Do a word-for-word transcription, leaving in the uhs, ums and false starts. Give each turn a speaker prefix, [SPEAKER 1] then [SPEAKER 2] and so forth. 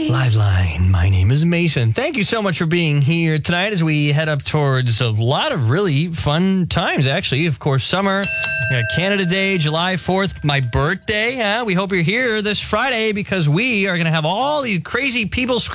[SPEAKER 1] Liveline. My name is Mason. Thank you so much for being here tonight as we head up towards a lot of really fun times, actually. Of course, summer, we got Canada Day, July fourth, my birthday. Huh? We hope you're here this Friday because we are going to have all these crazy people screaming